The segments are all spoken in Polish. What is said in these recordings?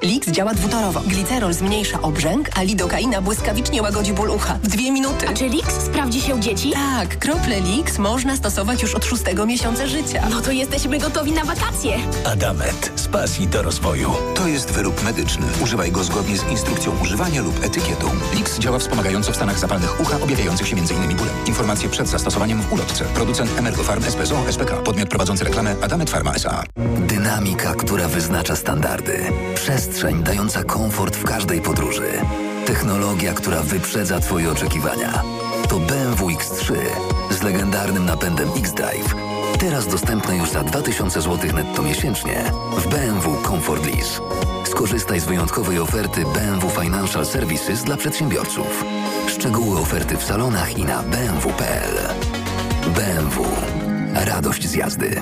Lix działa dwutorowo. Glicerol zmniejsza obrzęk, a lidokaina błyskawicznie łagodzi ból ucha. W 2 minuty. A czy Lix sprawdzi się u dzieci? Tak, krople Lix można stosować już od 6 miesiąca życia. No to jesteśmy gotowi na wakacje. Adamet. Z pasji do rozwoju. To jest wyrób medyczny. Używaj go zgodnie z instrukcją używania lub etykietą. Lix działa wspomagająco w stanach zapalnych ucha objawiających się m.in. bólem. Informacje przed zastosowaniem w ulotce. Producent Emergofarm SPZO SPK. Podmiot prowadzący reklamę Adamet Pharma S.A. Dynamika, która wyznacza standardy. Przestrzeń dająca komfort w każdej podróży. Technologia, która wyprzedza Twoje oczekiwania. To BMW X3 z legendarnym napędem X-Drive. Teraz dostępne już za 2000 zł netto miesięcznie w BMW Comfort Lease. Skorzystaj z wyjątkowej oferty BMW Financial Services dla przedsiębiorców. Szczegóły oferty w salonach i na bmw.pl. BMW. Radość z jazdy.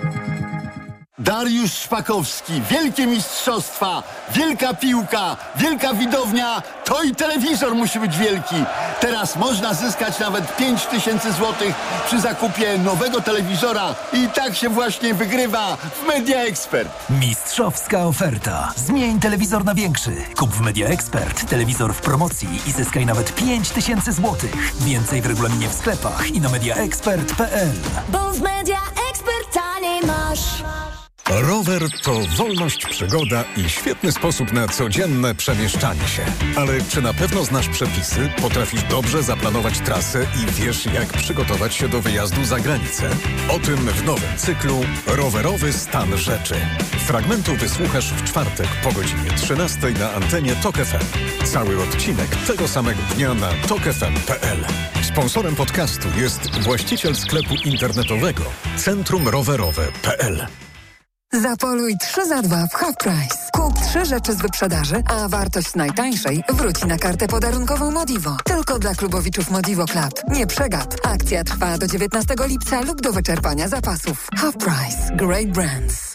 Dariusz Szpakowski, wielkie mistrzostwa, wielka piłka, wielka widownia, to i telewizor musi być wielki. Teraz można zyskać nawet 5000 zł przy zakupie nowego telewizora i tak się właśnie wygrywa w Media Expert. Mistrzowska oferta. Zmień telewizor na większy. Kup w Media Expert telewizor w promocji i zyskaj nawet 5000 zł. Więcej w regulaminie w sklepach i na mediaexpert.pl. Bo w Media Expert taniej masz. Rower to wolność, przygoda i świetny sposób na codzienne przemieszczanie się. Ale czy na pewno znasz przepisy, potrafisz dobrze zaplanować trasę i wiesz, jak przygotować się do wyjazdu za granicę? O tym w nowym cyklu Rowerowy stan rzeczy. Fragmentu wysłuchasz w czwartek po godzinie 13 na antenie TOK FM. Cały odcinek tego samego dnia na tokfm.pl. Sponsorem podcastu jest właściciel sklepu internetowego Centrum Rowerowe.pl. Zapoluj 3 za 2 w Half Price. Kup 3 rzeczy z wyprzedaży, a wartość najtańszej wróci na kartę podarunkową Modivo. Tylko dla klubowiczów Modivo Club. Nie przegap. Akcja trwa do 19 lipca lub do wyczerpania zapasów. Half Price. Great brands.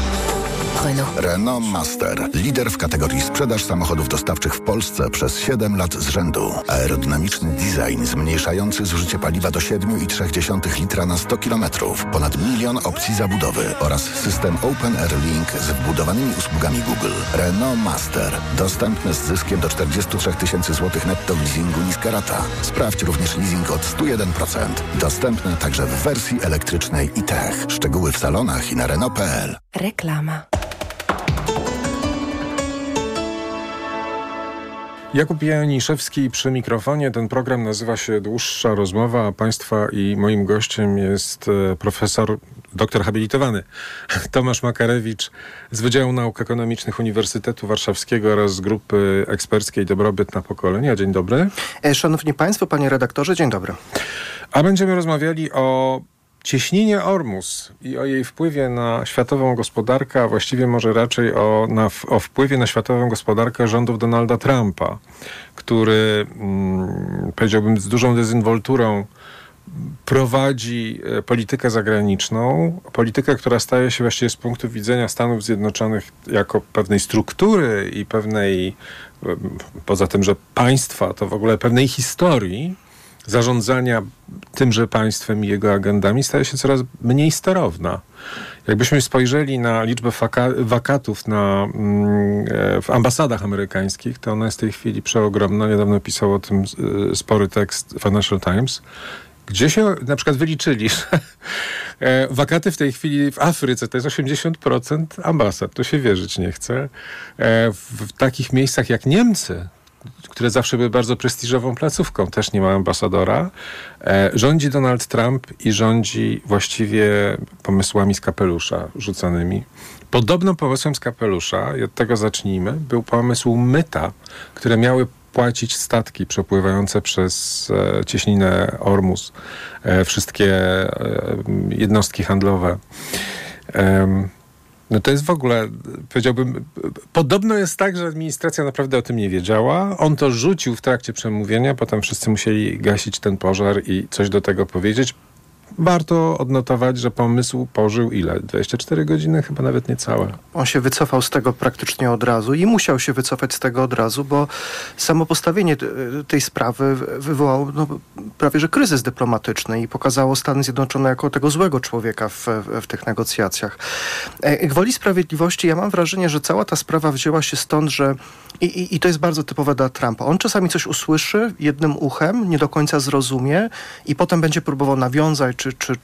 Renault Master. Lider w kategorii sprzedaż samochodów dostawczych w Polsce przez 7 lat z rzędu. Aerodynamiczny design zmniejszający zużycie paliwa do 7,3 litra na 100 km. Ponad 1 milion opcji zabudowy oraz system Open Air Link z wbudowanymi usługami Google. Renault Master. Dostępny z zyskiem do 43 000 zł netto w leasingu niska rata. Sprawdź również leasing od 101%. Dostępny także w wersji elektrycznej i tech. Szczegóły w salonach i na Renault.pl. Reklama. Jakub Janiszewski przy mikrofonie. Ten program nazywa się Dłuższa Rozmowa, a Państwa i moim gościem jest profesor, doktor habilitowany Tomasz Makarewicz z Wydziału Nauk Ekonomicznych Uniwersytetu Warszawskiego oraz z Grupy Eksperckiej Dobrobyt na Pokolenia. Dzień dobry. Szanowni Państwo, panie redaktorze, dzień dobry. A będziemy rozmawiali o cieśninie Ormus i o jej wpływie na światową gospodarkę, a właściwie może raczej o wpływie na światową gospodarkę rządów Donalda Trumpa, który, powiedziałbym, z dużą dezynwolturą prowadzi politykę zagraniczną, politykę, która staje się właściwie z punktu widzenia Stanów Zjednoczonych jako pewnej struktury i pewnej, poza tym, że państwa, to w ogóle pewnej historii zarządzania tymże państwem i jego agendami staje się coraz mniej sterowna. Jakbyśmy spojrzeli na liczbę wakatów w ambasadach amerykańskich, to ona jest w tej chwili przeogromna. Niedawno pisał o tym spory tekst Financial Times, gdzie się na przykład wyliczyli, że wakaty w tej chwili w Afryce to jest 80% ambasad. To się wierzyć nie chce. W takich miejscach jak Niemcy, które zawsze były bardzo prestiżową placówką, też nie ma ambasadora. Rządzi Donald Trump i rządzi właściwie pomysłami z kapelusza rzucanymi. Podobno pomysłem z kapelusza, i od tego zacznijmy, był pomysł myta, które miały płacić statki przepływające przez cieśninę Ormus, wszystkie jednostki handlowe. No to jest w ogóle, powiedziałbym, podobno jest tak, że administracja naprawdę o tym nie wiedziała. On to rzucił w trakcie przemówienia, potem wszyscy musieli gasić ten pożar i coś do tego powiedzieć. warto odnotować, że pomysł pożył ile? 24 godziny? Chyba nawet niecałe. On się wycofał z tego praktycznie od razu i musiał się wycofać z tego od razu, bo samo postawienie tej sprawy wywołało prawie że kryzys dyplomatyczny i pokazało Stany Zjednoczone jako tego złego człowieka w tych negocjacjach. Gwoli sprawiedliwości, ja mam wrażenie, że cała ta sprawa wzięła się stąd, że i to jest bardzo typowe dla Trumpa. On czasami coś usłyszy jednym uchem, nie do końca zrozumie i potem będzie próbował nawiązać,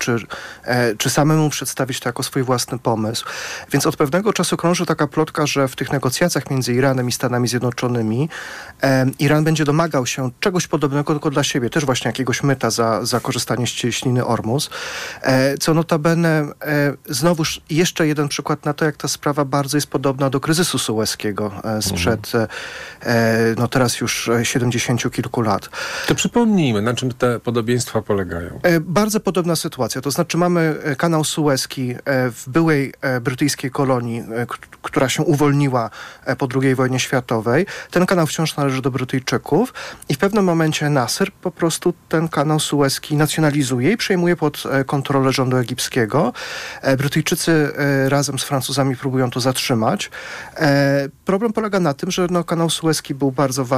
czy samemu przedstawić to jako swój własny pomysł. Więc od pewnego czasu krąży taka plotka, że w tych negocjacjach między Iranem i Stanami Zjednoczonymi Iran będzie domagał się czegoś podobnego tylko dla siebie, też właśnie jakiegoś myta za korzystanie z cieśniny Ormus. Co notabene znowuż jeszcze jeden przykład na to, jak ta sprawa bardzo jest podobna do kryzysu sueskiego sprzed teraz już 70 kilku lat. To przypomnijmy, na czym te podobieństwa polegają. Bardzo podobna sytuacja. To znaczy mamy kanał Suezki w byłej brytyjskiej kolonii, która się uwolniła po II wojnie światowej. Ten kanał wciąż należy do Brytyjczyków i w pewnym momencie Nasser po prostu ten kanał Suezki nacjonalizuje i przejmuje pod kontrolę rządu egipskiego. Brytyjczycy razem z Francuzami próbują to zatrzymać. Problem polega na tym, że kanał Suezki był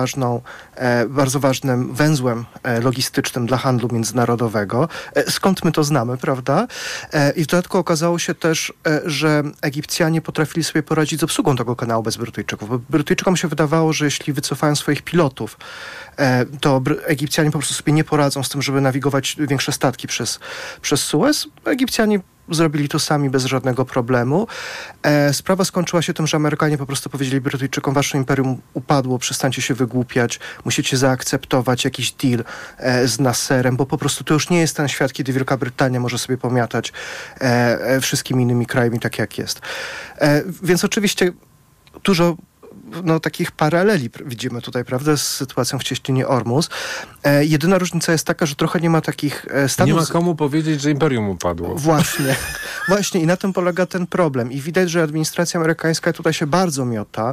bardzo ważnym węzłem logistycznym dla handlu międzynarodowego. Skąd my to znamy, prawda? I w dodatku okazało się też, że Egipcjanie potrafili sobie poradzić z obsługą tego kanału bez Brytyjczyków. Bo Brytyjczykom się wydawało, że jeśli wycofają swoich pilotów, to Egipcjanie po prostu sobie nie poradzą z tym, żeby nawigować większe statki przez Suez. Egipcjanie zrobili to sami bez żadnego problemu. Sprawa skończyła się tym, że Amerykanie po prostu powiedzieli Brytyjczykom: wasze imperium upadło, przestańcie się wygłupiać, musicie zaakceptować jakiś deal z Nasserem, bo po prostu to już nie jest ten świat, kiedy Wielka Brytania może sobie pomiatać wszystkimi innymi krajami tak jak jest. Więc oczywiście dużo takich paraleli widzimy tutaj, prawda, z sytuacją w cieśninie Ormus. Jedyna różnica jest taka, że trochę nie ma takich stanów... Nie ma komu powiedzieć, że imperium upadło. Właśnie i na tym polega ten problem. I widać, że administracja amerykańska tutaj się bardzo miota,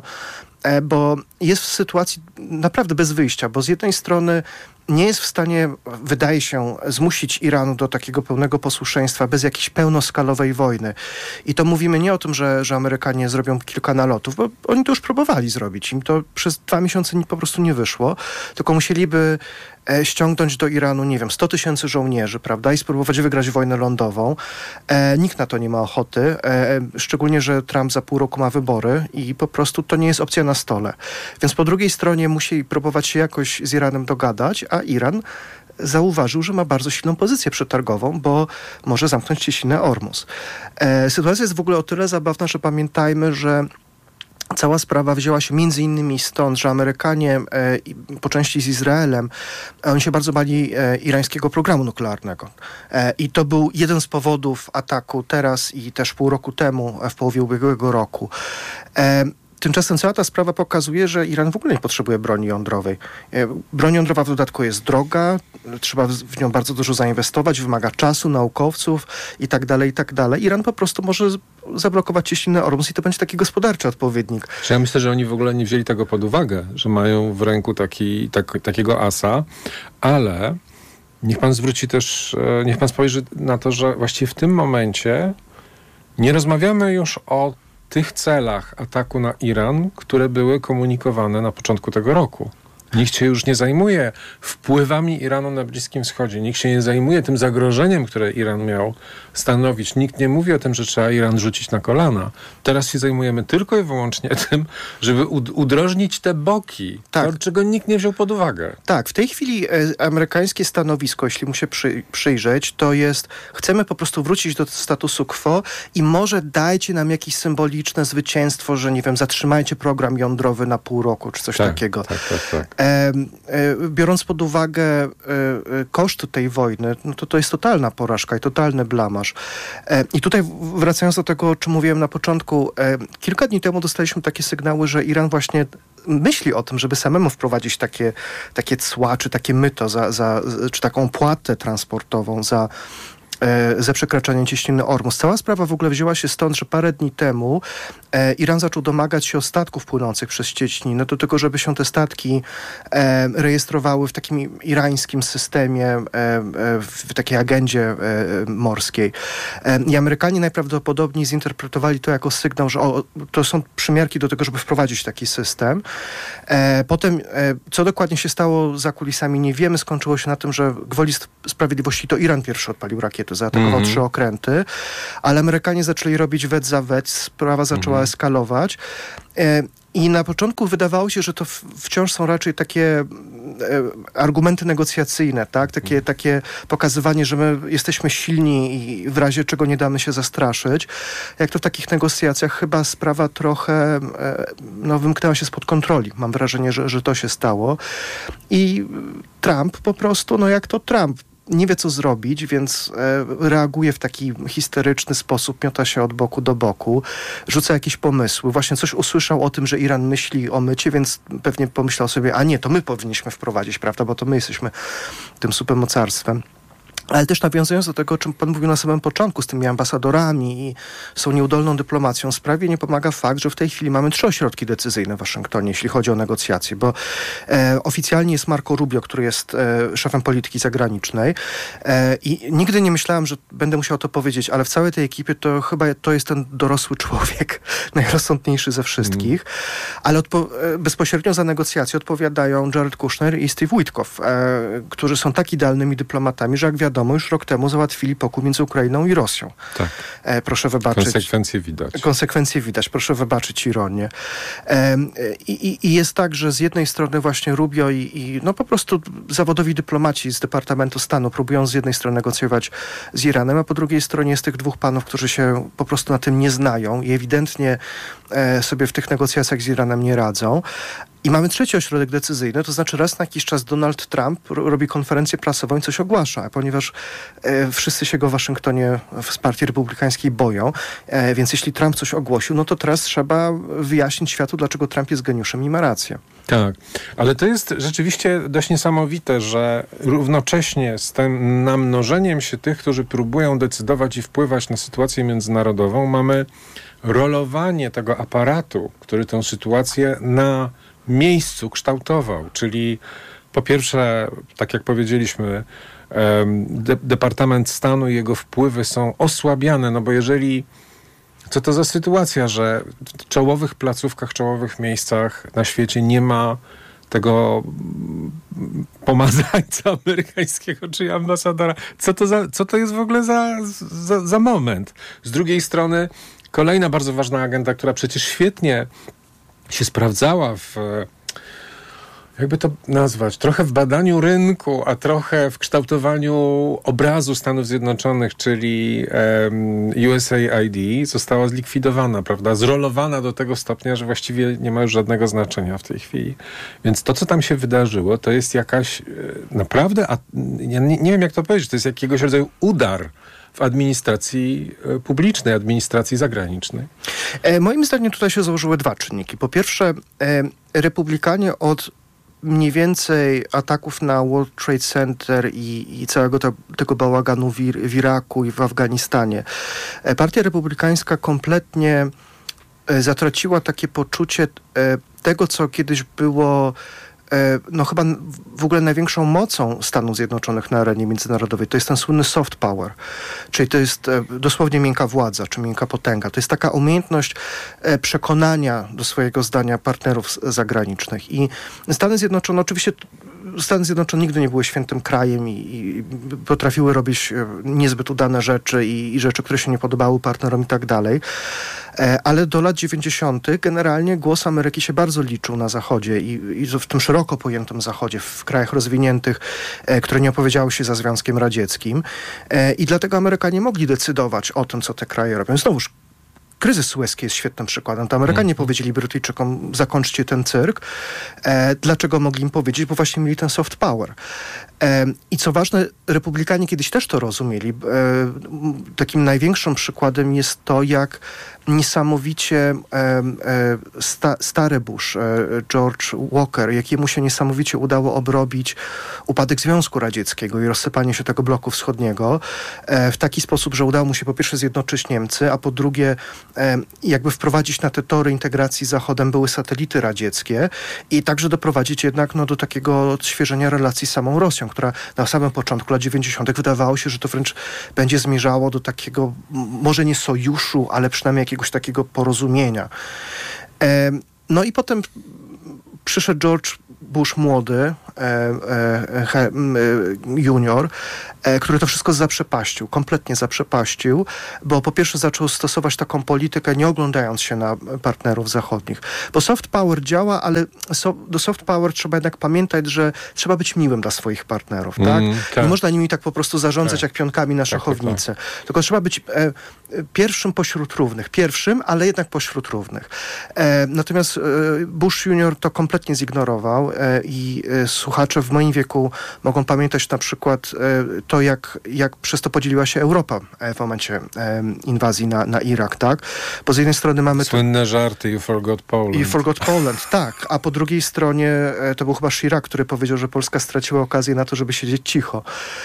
bo jest w sytuacji naprawdę bez wyjścia, bo z jednej strony nie jest w stanie, wydaje się, zmusić Iranu do takiego pełnego posłuszeństwa bez jakiejś pełnoskalowej wojny. I to mówimy nie o tym, że Amerykanie zrobią kilka nalotów, bo oni to już próbowali zrobić. Im to przez 2 miesiące po prostu nie wyszło, tylko musieliby ściągnąć do Iranu, 100 000 żołnierzy, prawda, i spróbować wygrać wojnę lądową. Nikt na to nie ma ochoty, szczególnie, że Trump za pół roku ma wybory i po prostu to nie jest opcja na stole. Więc po drugiej stronie musi próbować się jakoś z Iranem dogadać, a Iran zauważył, że ma bardzo silną pozycję przetargową, bo może zamknąć cieśninę Ormus. Sytuacja jest w ogóle o tyle zabawna, że pamiętajmy, że cała sprawa wzięła się między innymi stąd, że Amerykanie, po części z Izraelem, oni się bardzo bali irańskiego programu nuklearnego. I to był jeden z powodów ataku teraz i też pół roku temu, w połowie ubiegłego roku. Tymczasem cała ta sprawa pokazuje, że Iran w ogóle nie potrzebuje broni jądrowej. Broń jądrowa w dodatku jest droga, trzeba w nią bardzo dużo zainwestować, wymaga czasu, naukowców i tak dalej, i tak dalej. Iran po prostu może zablokować cieśninę Ormus i to będzie taki gospodarczy odpowiednik. Ja myślę, że oni w ogóle nie wzięli tego pod uwagę, że mają w ręku takiego asa, ale niech pan spojrzy na to, że właściwie w tym momencie nie rozmawiamy już o tych celach ataku na Iran, które były komunikowane na początku tego roku. Nikt się już nie zajmuje wpływami Iranu na Bliskim Wschodzie. Nikt się nie zajmuje tym zagrożeniem, które Iran miał stanowić. Nikt nie mówi o tym, że trzeba Iran rzucić na kolana. Teraz się zajmujemy tylko i wyłącznie tym, żeby udrożnić te boki, to, czego nikt nie wziął pod uwagę. Tak, w tej chwili amerykańskie stanowisko, jeśli mu się przyjrzeć, to jest: chcemy po prostu wrócić do statusu quo i może dajcie nam jakieś symboliczne zwycięstwo, że zatrzymajcie program jądrowy na pół roku, czy coś takiego. Tak. Biorąc pod uwagę koszty tej wojny, to jest totalna porażka i totalny blamaż. I tutaj wracając do tego, o czym mówiłem na początku, kilka dni temu dostaliśmy takie sygnały, że Iran właśnie myśli o tym, żeby samemu wprowadzić takie cła, czy takie myto, czy taką opłatę transportową za przekraczanie cieśniny Ormus. Cała sprawa w ogóle wzięła się stąd, że parę dni temu Iran zaczął domagać się o statków płynących przez cieśninę, do tego, żeby się te statki rejestrowały w takim irańskim systemie, w takiej agendzie morskiej. I Amerykanie najprawdopodobniej zinterpretowali to jako sygnał, że to są przymiarki do tego, żeby wprowadzić taki system. Potem, co dokładnie się stało za kulisami, nie wiemy. Skończyło się na tym, że gwoli sprawiedliwości to Iran pierwszy odpalił rakietę, zaatakował 3 okręty, ale Amerykanie zaczęli robić wet za wet, sprawa zaczęła eskalować. I na początku wydawało się, że to wciąż są raczej takie argumenty negocjacyjne, tak? Takie pokazywanie, że my jesteśmy silni i w razie czego nie damy się zastraszyć. Jak to w takich negocjacjach chyba sprawa trochę wymknęła się spod kontroli. Mam wrażenie, że to się stało. I Trump po prostu, jak to Trump, nie wie, co zrobić, więc reaguje w taki histeryczny sposób, miota się od boku do boku, rzuca jakieś pomysły. Właśnie coś usłyszał o tym, że Iran myśli o mycie, więc pewnie pomyślał sobie, a nie, to my powinniśmy wprowadzić, prawda, bo to my jesteśmy tym supermocarstwem. Ale też nawiązując do tego, o czym pan mówił na samym początku, z tymi ambasadorami i z tą nieudolną dyplomacją, sprawie nie pomaga fakt, że w tej chwili mamy 3 ośrodki decyzyjne w Waszyngtonie, jeśli chodzi o negocjacje, bo oficjalnie jest Marco Rubio, który jest szefem polityki zagranicznej i nigdy nie myślałem, że będę musiał to powiedzieć, ale w całej tej ekipie to chyba to jest ten dorosły człowiek, najrozsądniejszy ze wszystkich, ale bezpośrednio za negocjacje odpowiadają Jared Kushner i Steve Witkoff, którzy są tak idealnymi dyplomatami, że jak wiadomo, już rok temu załatwili pokój między Ukrainą i Rosją. Tak. Proszę wybaczyć. Konsekwencje widać. Proszę wybaczyć ironię. I jest tak, że z jednej strony właśnie Rubio i po prostu zawodowi dyplomaci z Departamentu Stanu próbują z jednej strony negocjować z Iranem, a po drugiej stronie jest tych 2 panów, którzy się po prostu na tym nie znają i ewidentnie sobie w tych negocjacjach z Iranem nie radzą. I mamy 3 ośrodek decyzyjny, to znaczy raz na jakiś czas Donald Trump robi konferencję prasową i coś ogłasza, ponieważ wszyscy się go w Waszyngtonie z partii republikańskiej boją, więc jeśli Trump coś ogłosił, to teraz trzeba wyjaśnić światu, dlaczego Trump jest geniuszem i ma rację. Tak, ale to jest rzeczywiście dość niesamowite, że równocześnie z tym namnożeniem się tych, którzy próbują decydować i wpływać na sytuację międzynarodową, mamy rolowanie tego aparatu, który tę sytuację na miejscu kształtował, czyli po pierwsze, tak jak powiedzieliśmy, Departament Stanu i jego wpływy są osłabiane, bo jeżeli, co to za sytuacja, że w czołowych placówkach, czołowych miejscach na świecie nie ma tego pomazańca amerykańskiego, czy ambasadora. Co to jest w ogóle za moment? Z drugiej strony kolejna bardzo ważna agenda, która przecież świetnie się sprawdzała jakby to nazwać, trochę w badaniu rynku, a trochę w kształtowaniu obrazu Stanów Zjednoczonych, czyli USAID, została zlikwidowana, prawda? Zrolowana do tego stopnia, że właściwie nie ma już żadnego znaczenia w tej chwili. Więc to, co tam się wydarzyło, to jest jakaś naprawdę, ja nie wiem jak to powiedzieć, to jest jakiegoś rodzaju udar w administracji publicznej, administracji zagranicznej. Moim zdaniem tutaj się założyły 2 czynniki. Po pierwsze, republikanie od mniej więcej ataków na World Trade Center i całego tego bałaganu w Iraku i w Afganistanie. Partia republikańska kompletnie zatraciła takie poczucie tego, co kiedyś było chyba w ogóle największą mocą Stanów Zjednoczonych na arenie międzynarodowej. To jest ten słynny soft power, czyli to jest dosłownie miękka władza, czy miękka potęga. To jest taka umiejętność przekonania do swojego zdania partnerów zagranicznych. I Stany Zjednoczone, oczywiście Stany Zjednoczone nigdy nie były świętym krajem i potrafiły robić niezbyt udane rzeczy i rzeczy, które się nie podobały partnerom i tak dalej. Ale do lat 90. generalnie głos Ameryki się bardzo liczył na Zachodzie i w tym szeroko pojętym Zachodzie, w krajach rozwiniętych, które nie opowiedziały się za Związkiem Radzieckim. I dlatego Amerykanie mogli decydować o tym, co te kraje robią. Znowuż kryzys sueski jest świetnym przykładem. To Amerykanie powiedzieli Brytyjczykom, zakończcie ten cyrk. Dlaczego mogli im powiedzieć? Bo właśnie mieli ten soft power. I co ważne, republikanie kiedyś też to rozumieli. Takim największym przykładem jest to, jak niesamowicie stary Bush, George Walker, jakiemu się niesamowicie udało obrobić upadek Związku Radzieckiego i rozsypanie się tego bloku wschodniego w taki sposób, że udało mu się po pierwsze zjednoczyć Niemcy, a po drugie jakby wprowadzić na te tory integracji z Zachodem były satelity radzieckie i także doprowadzić jednak do takiego odświeżenia relacji z samą Rosją, która na samym początku lat 90. wydawało się, że to wręcz będzie zmierzało do takiego, może nie sojuszu, ale przynajmniej jakiegoś takiego porozumienia. No i potem przyszedł George Bush młody, junior, który to wszystko zaprzepaścił, kompletnie zaprzepaścił, bo po pierwsze zaczął stosować taką politykę, nie oglądając się na partnerów zachodnich. Bo soft power działa, ale do soft power trzeba jednak pamiętać, że trzeba być miłym dla swoich partnerów, tak? Nie można nimi tak po prostu zarządzać jak pionkami na szachownicy. Tylko trzeba być pierwszym pośród równych. Pierwszym, ale jednak pośród równych. Natomiast Bush junior to kompletnie zignorował i słuchacze w moim wieku mogą pamiętać na przykład to, jak przez to podzieliła się Europa w momencie inwazji na Irak, tak? Bo z jednej strony mamy... Słynne żarty, you forgot Poland. You forgot Poland, tak. A po drugiej stronie to był chyba Chirac, który powiedział, że Polska straciła okazję na to, żeby siedzieć cicho.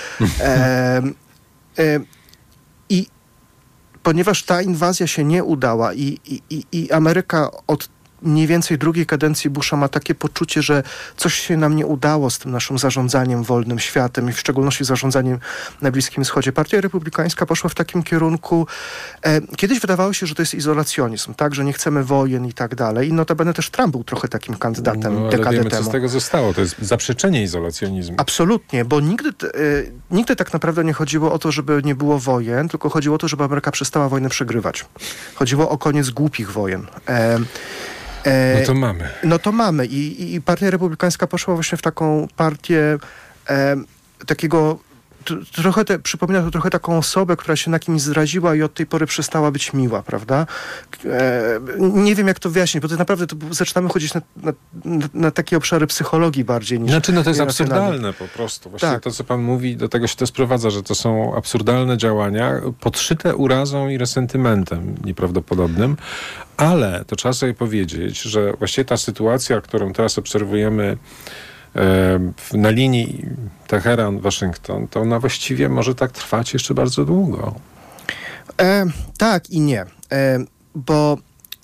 I ponieważ ta inwazja się nie udała i Ameryka od mniej więcej drugiej kadencji Busha ma takie poczucie, że coś się nam nie udało z tym naszym zarządzaniem wolnym światem i w szczególności zarządzaniem na Bliskim Wschodzie. Partia Republikańska poszła w takim kierunku. Kiedyś wydawało się, że to jest izolacjonizm, tak, że nie chcemy wojen i tak dalej. I notabene też Trump był trochę takim kandydatem dekadę wiemy, temu. co z tego zostało. To jest zaprzeczenie izolacjonizmu. Absolutnie, bo nigdy tak naprawdę nie chodziło o to, żeby nie było wojen, tylko chodziło o to, żeby Ameryka przestała wojnę przegrywać. Chodziło o koniec głupich wojen. No to mamy. No to mamy. I Partia Republikańska poszła właśnie w taką partię takiego... przypomina to trochę taką osobę, która się na kimś zraziła i od tej pory przestała być miła, prawda? Nie wiem, jak to wyjaśnić, bo to naprawdę zaczynamy chodzić na takie obszary psychologii bardziej niż... Znaczy, to jest absurdalne po prostu. Właśnie to, co pan mówi, do tego się to sprowadza, że to są absurdalne działania, podszyte urazą i resentymentem nieprawdopodobnym, ale to trzeba sobie powiedzieć, że właściwie ta sytuacja, którą teraz obserwujemy na linii Teheran-Waszyngton, to ona właściwie może tak trwać jeszcze bardzo długo. Tak i nie. Bo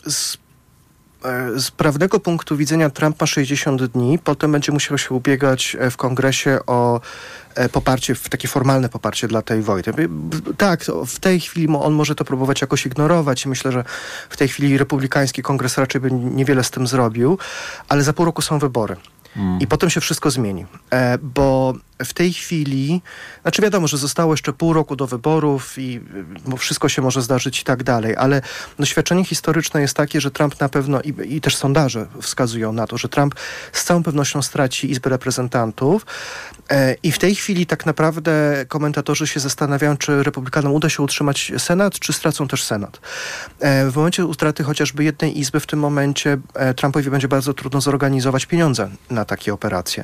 z prawnego punktu widzenia Trump ma 60 dni, potem będzie musiał się ubiegać w Kongresie o poparcie, takie formalne poparcie dla tej wojny. Tak, w tej chwili on może to próbować jakoś ignorować i myślę, że w tej chwili republikański kongres raczej by niewiele z tym zrobił, ale za pół roku są wybory. I potem się wszystko zmieni, bo w tej chwili, znaczy wiadomo, że zostało jeszcze pół roku do wyborów i wszystko się może zdarzyć i tak dalej, ale doświadczenie historyczne jest takie, że Trump na pewno i też sondaże wskazują na to, że Trump z całą pewnością straci Izbę Reprezentantów i w tej chwili tak naprawdę komentatorzy się zastanawiają, czy Republikanom uda się utrzymać Senat, czy stracą też Senat. W momencie utraty chociażby jednej Izby w tym momencie Trumpowi będzie bardzo trudno zorganizować pieniądze na takie operacje.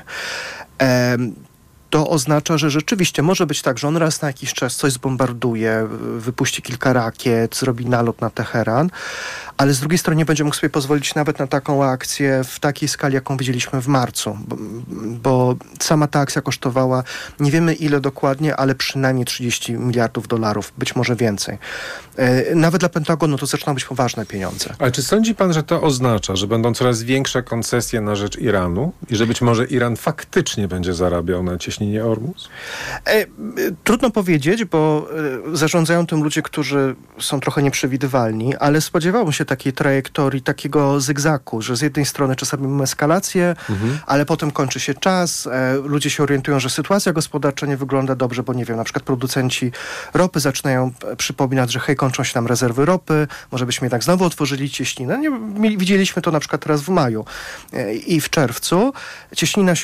To oznacza, że rzeczywiście może być tak, że on raz na jakiś czas coś zbombarduje, wypuści kilka rakiet, zrobi nalot na Teheran, ale z drugiej strony nie będzie mógł sobie pozwolić nawet na taką akcję w takiej skali, jaką widzieliśmy w marcu, bo sama ta akcja kosztowała, nie wiemy ile dokładnie, ale przynajmniej $30 miliardów, być może więcej. Nawet dla Pentagonu to zaczynają być poważne pieniądze. Ale czy sądzi pan, że to oznacza, że będą coraz większe koncesje na rzecz Iranu i że być może Iran faktycznie będzie zarabiał na cieśninie Ormus? Trudno powiedzieć, bo zarządzają tym ludzie, którzy są trochę nieprzewidywalni, ale spodziewałbym się takiej trajektorii, takiego zygzaku, że z jednej strony czasami mamy eskalację, ale potem kończy się czas, ludzie się orientują, że sytuacja gospodarcza nie wygląda dobrze, bo nie wiem, na przykład producenci ropy zaczynają przypominać, że hej, kończą się nam rezerwy ropy, może byśmy jednak znowu otworzyli cieśninę. Widzieliśmy to na przykład teraz w maju i w czerwcu. Cieśnina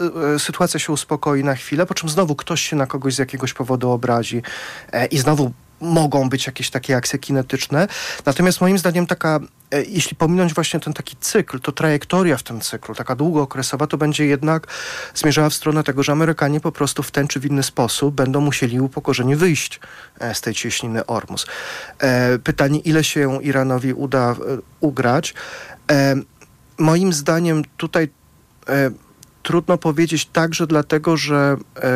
sytuacja się uspokoi na chwilę, po czym znowu ktoś się na kogoś z jakiegoś powodu obrazi i znowu mogą być jakieś takie akcje kinetyczne. Natomiast moim zdaniem jeśli pominąć właśnie ten taki cykl, to trajektoria w tym cyklu, taka długookresowa, to będzie jednak zmierzała w stronę tego, że Amerykanie po prostu w ten czy w inny sposób będą musieli upokorzeni wyjść z tej cieśniny Ormus. Pytanie, ile się Iranowi uda ugrać. Moim zdaniem tutaj trudno powiedzieć także dlatego, że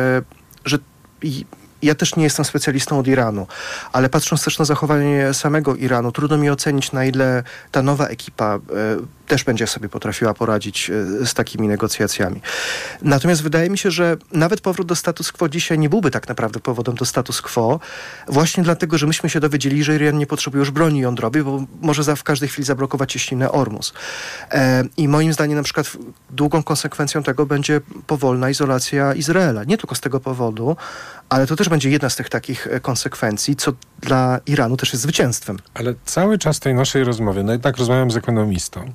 ja też nie jestem specjalistą od Iranu, ale patrząc też na zachowanie samego Iranu, trudno mi ocenić, na ile ta nowa ekipa też będzie sobie potrafiła poradzić z takimi negocjacjami. Natomiast wydaje mi się, że nawet powrót do status quo dzisiaj nie byłby tak naprawdę powodem do status quo, właśnie dlatego, że myśmy się dowiedzieli, że Iran nie potrzebuje już broni jądrowej, bo może w każdej chwili zablokować cieśninę Ormus. I moim zdaniem na przykład długą konsekwencją tego będzie powolna izolacja Izraela. Nie tylko z tego powodu, ale to też będzie jedna z tych takich konsekwencji, co dla Iranu też jest zwycięstwem. Ale cały czas tej naszej rozmowy, no jednak rozmawiam z ekonomistą,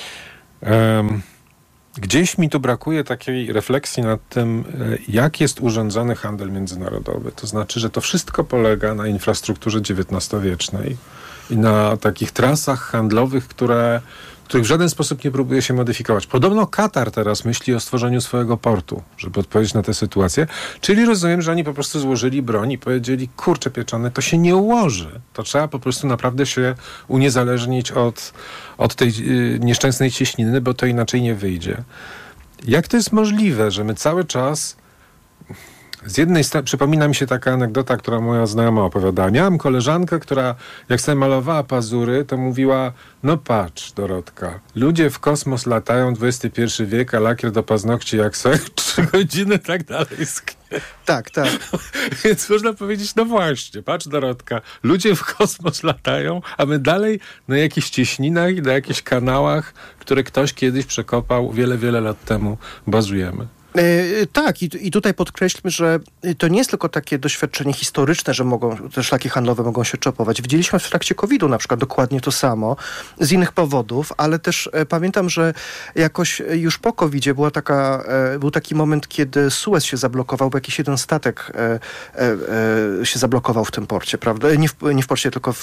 gdzieś mi tu brakuje takiej refleksji nad tym, jak jest urządzony handel międzynarodowy. To znaczy, że to wszystko polega na infrastrukturze XIX-wiecznej i na takich trasach handlowych, których w żaden sposób nie próbuje się modyfikować. Podobno Katar teraz myśli o stworzeniu swojego portu, żeby odpowiedzieć na tę sytuację. Czyli rozumiem, że oni po prostu złożyli broń i powiedzieli, kurczę pieczone, to się nie ułoży. To trzeba po prostu naprawdę się uniezależnić od tej nieszczęsnej cieśniny, bo to inaczej nie wyjdzie. Jak to jest możliwe, że my cały czas... Z jednej strony przypomina mi się taka anegdota, która moja znajoma opowiadała. Miałam koleżankę, która jak sobie malowała pazury, to mówiła, no patrz Dorotka, ludzie w kosmos latają, XXI wiek, a lakier do paznokci jak sobie 3 godziny tak dalej sknie. Tak. Więc można powiedzieć, no właśnie, patrz Dorotka, ludzie w kosmos latają, a my dalej na jakichś cieśninach i na jakichś kanałach, które ktoś kiedyś przekopał wiele, wiele lat temu, bazujemy. Tak, i tutaj podkreślmy, że to nie jest tylko takie doświadczenie historyczne, że te szlaki handlowe mogą się czopować. Widzieliśmy w trakcie COVID-u na przykład dokładnie to samo, z innych powodów, ale też pamiętam, że jakoś już po COVID-zie był taki moment, kiedy Suez się zablokował, bo jakiś jeden statek się zablokował w tym porcie, prawda? Nie w porcie, tylko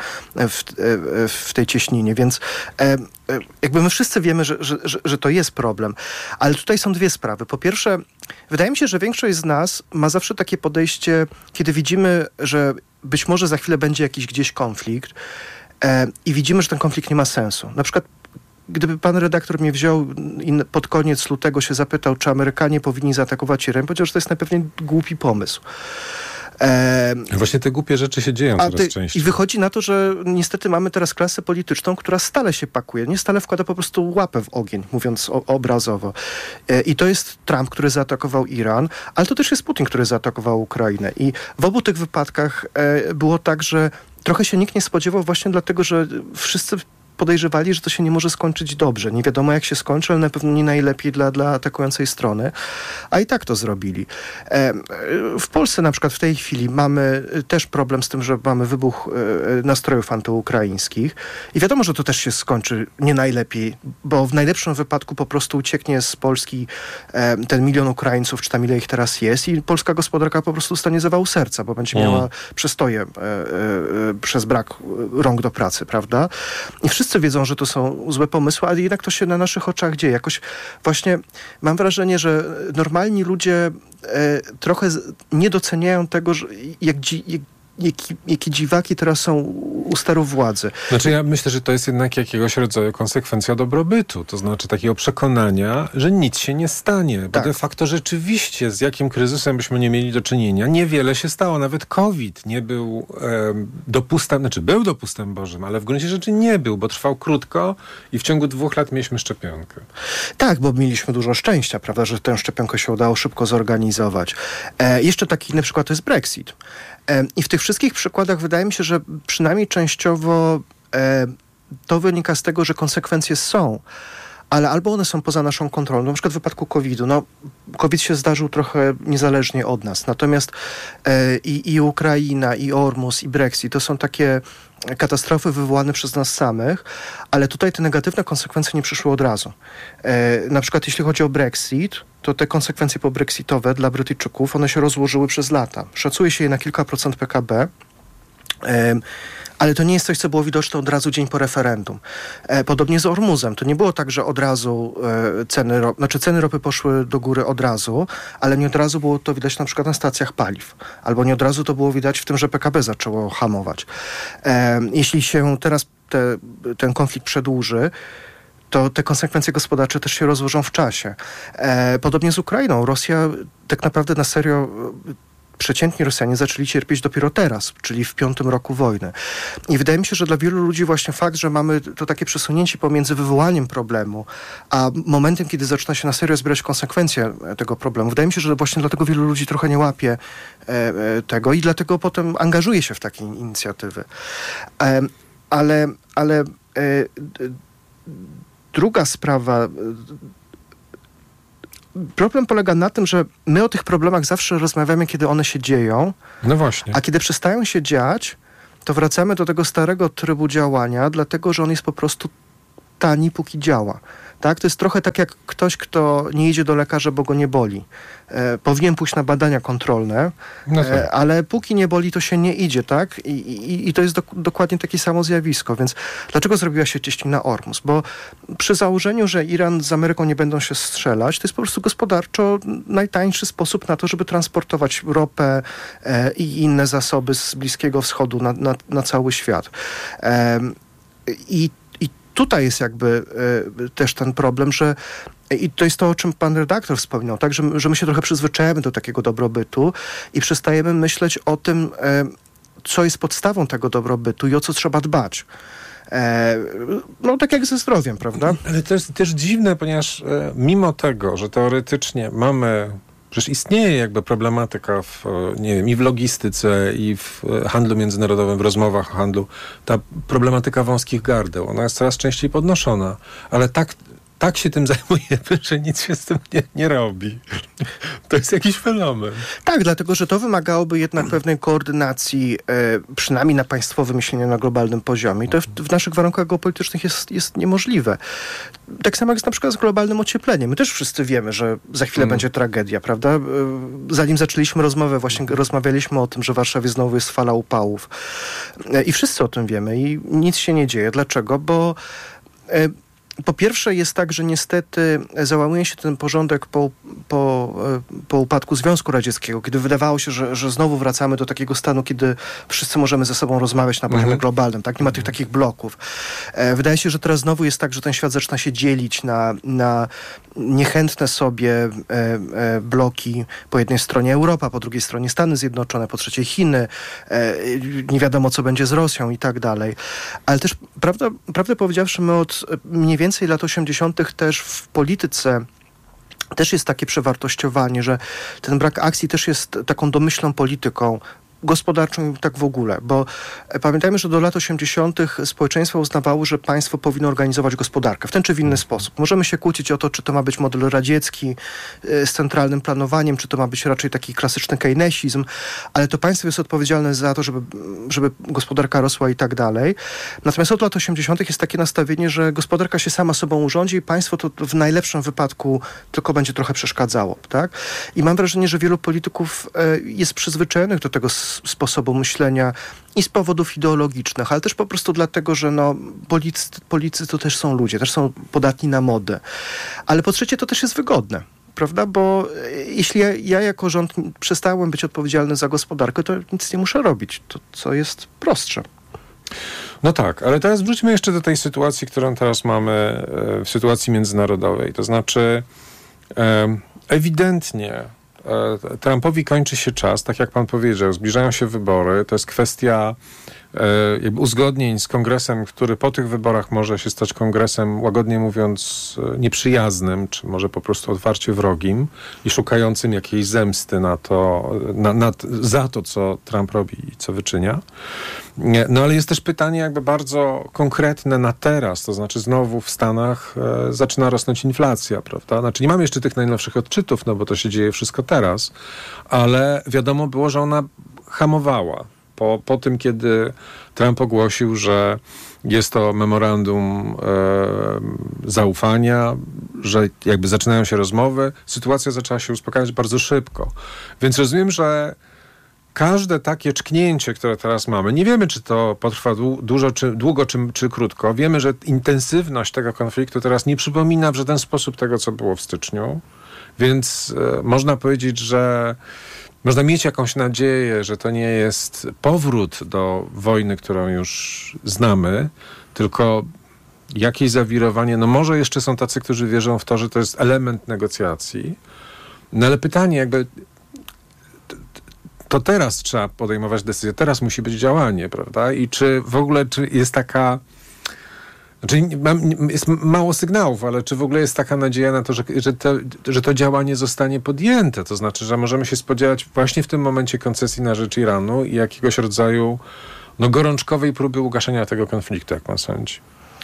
w tej cieśninie, więc jakby my wszyscy wiemy, że to jest problem. Ale tutaj są dwie sprawy. Po pierwsze, wydaje mi się, że większość z nas ma zawsze takie podejście, kiedy widzimy, że być może za chwilę będzie jakiś gdzieś konflikt i widzimy, że ten konflikt nie ma sensu. Na przykład, gdyby pan redaktor mnie wziął i pod koniec lutego się zapytał, czy Amerykanie powinni zaatakować Iran, powiedział, że to jest najpewniej głupi pomysł. Właśnie te głupie rzeczy się dzieją coraz częściej. I wychodzi na to, że niestety mamy teraz klasę polityczną, która stale się pakuje, nie stale wkłada po prostu łapę w ogień, mówiąc obrazowo. I to jest Trump, który zaatakował Iran, ale to też jest Putin, który zaatakował Ukrainę. I w obu tych wypadkach było tak, że trochę się nikt nie spodziewał właśnie dlatego, że wszyscy podejrzewali, że to się nie może skończyć dobrze. Nie wiadomo jak się skończy, ale na pewno nie najlepiej dla atakującej strony. A i tak to zrobili. W Polsce na przykład w tej chwili mamy też problem z tym, że mamy wybuch nastrojów antyukraińskich. I wiadomo, że to też się skończy nie najlepiej, bo w najlepszym wypadku po prostu ucieknie z Polski ten 1 milion Ukraińców, czy tam ile ich teraz jest, i polska gospodarka po prostu stanie zawału serca, bo będzie miała przestoje przez brak rąk do pracy, prawda? I wszyscy wiedzą, że to są złe pomysły, ale jednak to się na naszych oczach dzieje. Jakoś właśnie mam wrażenie, że normalni ludzie trochę nie doceniają tego, że jakie dziwaki teraz są u steru władzy. Znaczy ja myślę, że to jest jednak jakiegoś rodzaju konsekwencja dobrobytu, to znaczy takiego przekonania, że nic się nie stanie, bo de facto rzeczywiście z jakim kryzysem byśmy nie mieli do czynienia, niewiele się stało. Nawet COVID nie był dopustem, znaczy był dopustem Bożym, ale w gruncie rzeczy nie był, bo trwał krótko i w ciągu 2 lat mieliśmy szczepionkę. Tak, bo mieliśmy dużo szczęścia, prawda, że tę szczepionkę się udało szybko zorganizować. Jeszcze taki inny przykład to jest Brexit. I w tych wszystkich przykładach wydaje mi się, że przynajmniej częściowo to wynika z tego, że konsekwencje są, ale albo one są poza naszą kontrolą. Na przykład w wypadku COVID-u. COVID się zdarzył trochę niezależnie od nas. Natomiast i Ukraina, i Ormus, i Brexit to są takie katastrofy wywołane przez nas samych, ale tutaj te negatywne konsekwencje nie przyszły od razu. Na przykład jeśli chodzi o Brexit, to te konsekwencje pobrexitowe dla Brytyjczyków, one się rozłożyły przez lata. Szacuje się je na kilka procent PKB. Ale to nie jest coś, co było widoczne od razu dzień po referendum. Podobnie z Ormuzem. To nie było tak, że od razu ceny ropy poszły do góry od razu, ale nie od razu było to widać na przykład na stacjach paliw. Albo nie od razu to było widać w tym, że PKB zaczęło hamować. Jeśli się teraz ten konflikt przedłuży, to te konsekwencje gospodarcze też się rozłożą w czasie. Podobnie z Ukrainą. Rosja tak naprawdę na serio... Przeciętni Rosjanie zaczęli cierpieć dopiero teraz, czyli w 5. roku wojny. I wydaje mi się, że dla wielu ludzi właśnie fakt, że mamy to takie przesunięcie pomiędzy wywołaniem problemu, a momentem, kiedy zaczyna się na serio zbierać konsekwencje tego problemu. Wydaje mi się, że właśnie dlatego wielu ludzi trochę nie łapie tego i dlatego potem angażuje się w takie inicjatywy. Ale druga sprawa... Problem polega na tym, że my o tych problemach zawsze rozmawiamy, kiedy one się dzieją. No właśnie. A kiedy przestają się dziać, to wracamy do tego starego trybu działania, dlatego że on jest po prostu tani, póki działa. Tak? To jest trochę tak jak ktoś, kto nie idzie do lekarza, bo go nie boli. Powinien pójść na badania kontrolne, ale póki nie boli, to się nie idzie, tak? I to jest dokładnie takie samo zjawisko. Więc dlaczego zrobiła się cieśnina Ormus? Bo przy założeniu, że Iran z Ameryką nie będą się strzelać, to jest po prostu gospodarczo najtańszy sposób na to, żeby transportować ropę i inne zasoby z Bliskiego Wschodu na cały świat. I tutaj jest jakby też ten problem, że i to jest to, o czym pan redaktor wspominał, tak, że my się trochę przyzwyczajamy do takiego dobrobytu i przestajemy myśleć o tym, co jest podstawą tego dobrobytu i o co trzeba dbać. No tak jak ze zdrowiem, prawda? Ale to jest też dziwne, ponieważ mimo tego, że teoretycznie mamy... Przecież istnieje jakby problematyka i w logistyce, i w handlu międzynarodowym, w rozmowach o handlu. Ta problematyka wąskich gardeł, ona jest coraz częściej podnoszona, ale tak się tym zajmujemy, że nic się z tym nie robi. To jest jakiś fenomen. Tak, dlatego, że to wymagałoby jednak pewnej koordynacji, przynajmniej na państwowym myśleniu na globalnym poziomie. I to w naszych warunkach geopolitycznych jest niemożliwe. Tak samo jak na przykład z globalnym ociepleniem. My też wszyscy wiemy, że za chwilę będzie tragedia, prawda? Zanim zaczęliśmy rozmowę, właśnie rozmawialiśmy o tym, że w Warszawie znowu jest fala upałów. I wszyscy o tym wiemy i nic się nie dzieje. Dlaczego? Bo po pierwsze jest tak, że niestety załamuje się ten porządek po upadku Związku Radzieckiego, kiedy wydawało się, że znowu wracamy do takiego stanu, kiedy wszyscy możemy ze sobą rozmawiać na poziomie globalnym. Tak? Nie ma tych takich bloków. Wydaje się, że teraz znowu jest tak, że ten świat zaczyna się dzielić na niechętne sobie bloki. Po jednej stronie Europa, po drugiej stronie Stany Zjednoczone, po trzeciej Chiny. Nie wiadomo, co będzie z Rosją i tak dalej. Ale też, prawdę powiedziawszy, my od mniej więcej lat 80. też w polityce też jest takie przewartościowanie, że ten brak akcji też jest taką domyślną polityką gospodarczą i tak w ogóle, bo pamiętajmy, że do lat 80. społeczeństwo uznawało, że państwo powinno organizować gospodarkę w ten czy w inny sposób. Możemy się kłócić o to, czy to ma być model radziecki z centralnym planowaniem, czy to ma być raczej taki klasyczny keynesizm, ale to państwo jest odpowiedzialne za to, żeby gospodarka rosła i tak dalej. Natomiast od lat 80. jest takie nastawienie, że gospodarka się sama sobą urządzi i państwo to w najlepszym wypadku tylko będzie trochę przeszkadzało. Tak? I mam wrażenie, że wielu polityków jest przyzwyczajonych do tego sposobu myślenia i z powodów ideologicznych, ale też po prostu dlatego, że politycy to też są ludzie, też są podatni na modę. Ale po trzecie to też jest wygodne, prawda? Bo jeśli ja jako rząd przestałem być odpowiedzialny za gospodarkę, to nic nie muszę robić. To co jest prostsze. No tak, ale teraz wróćmy jeszcze do tej sytuacji, którą teraz mamy w sytuacji międzynarodowej. To znaczy ewidentnie Trumpowi kończy się czas, tak jak pan powiedział, zbliżają się wybory, to jest kwestia jakby uzgodnień z kongresem, który po tych wyborach może się stać kongresem, łagodnie mówiąc, nieprzyjaznym, czy może po prostu otwarcie wrogim i szukającym jakiejś zemsty za to, co Trump robi i co wyczynia. No ale jest też pytanie jakby bardzo konkretne na teraz, to znaczy znowu w Stanach zaczyna rosnąć inflacja, prawda? Znaczy nie mamy jeszcze tych najnowszych odczytów, no bo to się dzieje wszystko teraz, ale wiadomo było, że ona hamowała. Po tym, kiedy Trump ogłosił, że jest to memorandum zaufania, że jakby zaczynają się rozmowy, sytuacja zaczęła się uspokajać bardzo szybko. Więc rozumiem, że każde takie czknięcie, które teraz mamy, nie wiemy, czy to potrwa długo, czy krótko. Wiemy, że intensywność tego konfliktu teraz nie przypomina w żaden sposób tego, co było w styczniu. Więc można powiedzieć, że można mieć jakąś nadzieję, że to nie jest powrót do wojny, którą już znamy, tylko jakieś zawirowanie. No może jeszcze są tacy, którzy wierzą w to, że to jest element negocjacji. No ale pytanie jakby... To teraz trzeba podejmować decyzję, teraz musi być działanie, prawda? I czy w ogóle jest taka... Znaczy jest mało sygnałów, ale czy w ogóle jest taka nadzieja na to, że to działanie zostanie podjęte? To znaczy, że możemy się spodziewać właśnie w tym momencie koncesji na rzecz Iranu i jakiegoś rodzaju gorączkowej próby ugaszenia tego konfliktu, jak pan sądzi?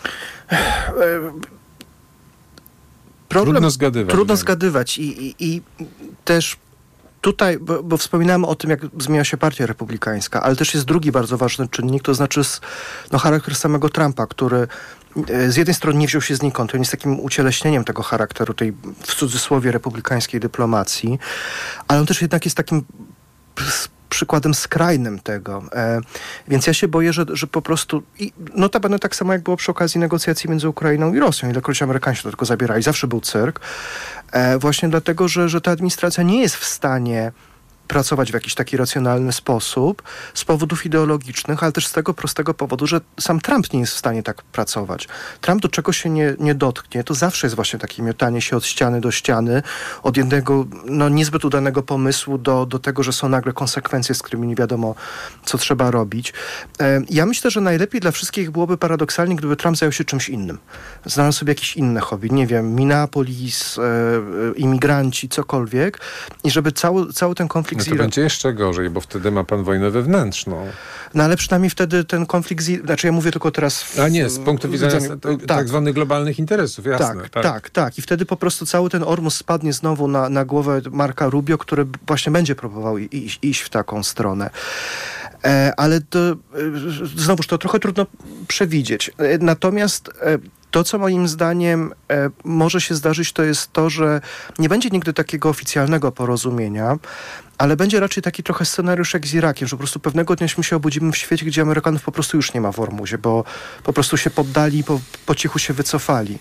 Trudno zgadywać. I też tutaj, bo wspominałem o tym, jak zmienia się partia republikańska, ale też jest drugi bardzo ważny czynnik, to znaczy charakter samego Trumpa, który z jednej strony nie wziął się znikąd, on jest takim ucieleśnieniem tego charakteru, tej w cudzysłowie republikańskiej dyplomacji, ale on też jednak jest takim przykładem skrajnym tego. Więc ja się boję, że po prostu notabene tak samo jak było przy okazji negocjacji między Ukrainą i Rosją. Ilekroć Amerykanie się do tego zabierali. Zawsze był cyrk. Właśnie dlatego, że ta administracja nie jest w stanie pracować w jakiś taki racjonalny sposób z powodów ideologicznych, ale też z tego prostego powodu, że sam Trump nie jest w stanie tak pracować. Trump do czego się nie dotknie, to zawsze jest właśnie takie miotanie się od ściany do ściany, od jednego niezbyt udanego pomysłu do tego, że są nagle konsekwencje, z którymi nie wiadomo, co trzeba robić. Ja myślę, że najlepiej dla wszystkich byłoby paradoksalnie, gdyby Trump zajął się czymś innym. Znalazł sobie jakieś inne hobby, nie wiem, Minneapolis, imigranci, cokolwiek i żeby cały ten konflikt to będzie jeszcze gorzej, bo wtedy ma pan wojnę wewnętrzną. No ale przynajmniej wtedy ten konflikt... Znaczy ja mówię tylko teraz... A nie, z punktu widzenia tak zwanych globalnych interesów, jasne. Tak. I wtedy po prostu cały ten Ormus spadnie znowu na głowę Marka Rubio, który właśnie będzie próbował iść w taką stronę. Ale znowuż to trochę trudno przewidzieć. Natomiast to, co moim zdaniem może się zdarzyć, to jest to, że nie będzie nigdy takiego oficjalnego porozumienia, ale będzie raczej taki trochę scenariusz jak z Irakiem, że po prostu pewnego dnia się obudzimy w świecie, gdzie Amerykanów po prostu już nie ma w Ormuzie, bo po prostu się poddali, po cichu się wycofali.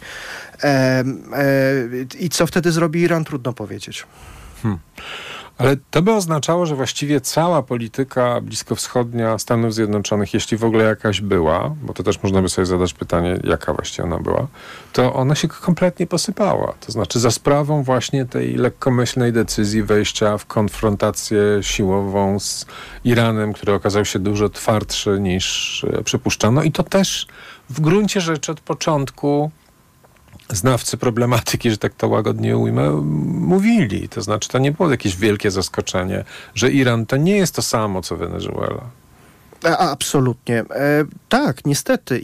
I co wtedy zrobi Iran, trudno powiedzieć. Ale to by oznaczało, że właściwie cała polityka bliskowschodnia Stanów Zjednoczonych, jeśli w ogóle jakaś była, bo to też można by sobie zadać pytanie, jaka właściwie ona była, to ona się kompletnie posypała. To znaczy za sprawą właśnie tej lekkomyślnej decyzji wejścia w konfrontację siłową z Iranem, który okazał się dużo twardszy niż przypuszczano. I to też w gruncie rzeczy od początku znawcy problematyki, że tak to łagodnie ujmę, mówili. To znaczy, to nie było jakieś wielkie zaskoczenie, że Iran to nie jest to samo, co Wenezuela. Absolutnie. Tak, niestety.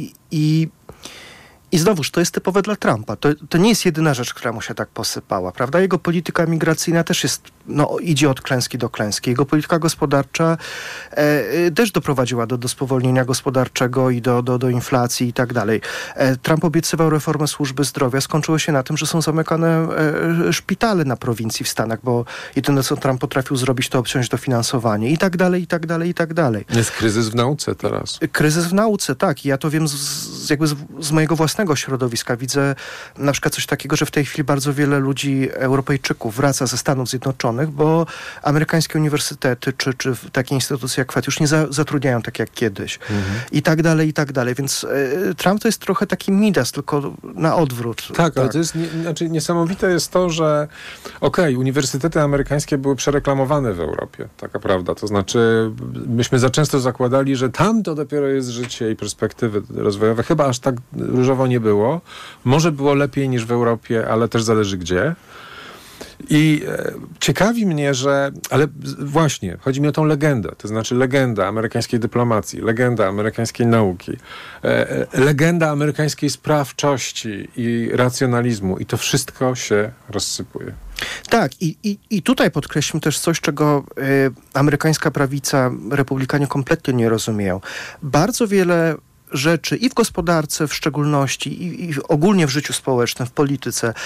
I znowuż, to jest typowe dla Trumpa. To nie jest jedyna rzecz, która mu się tak posypała, prawda? Jego polityka migracyjna też jest, idzie od klęski do klęski. Jego polityka gospodarcza też doprowadziła do spowolnienia gospodarczego i do inflacji i tak dalej. Trump obiecywał reformę służby zdrowia. Skończyło się na tym, że są zamykane szpitale na prowincji w Stanach, bo jedyne, co Trump potrafił zrobić, to obciąć dofinansowanie i tak dalej, i tak dalej, i tak dalej. Jest kryzys w nauce teraz. Kryzys w nauce, tak. I ja to wiem z mojego własnego środowiska. Widzę na przykład coś takiego, że w tej chwili bardzo wiele ludzi, Europejczyków wraca ze Stanów Zjednoczonych, bo amerykańskie uniwersytety czy takie instytucje jak FED już nie zatrudniają tak jak kiedyś. I tak dalej, i tak dalej. Więc Trump to jest trochę taki Midas, tylko na odwrót. Tak, ale to jest niesamowite jest to, że uniwersytety amerykańskie były przereklamowane w Europie. Taka prawda. To znaczy myśmy za często zakładali, że tam to dopiero jest życie i perspektywy rozwojowe. Chyba aż tak różowo nie było. Może było lepiej niż w Europie, ale też zależy gdzie. I ciekawi mnie, ale właśnie, chodzi mi o tą legendę, to znaczy legenda amerykańskiej dyplomacji, legenda amerykańskiej nauki, legenda amerykańskiej sprawczości i racjonalizmu i to wszystko się rozsypuje. Tak, i tutaj podkreślmy też coś, czego amerykańska prawica, republikanie kompletnie nie rozumieją. Bardzo wiele rzeczy i w gospodarce w szczególności i ogólnie w życiu społecznym, w polityce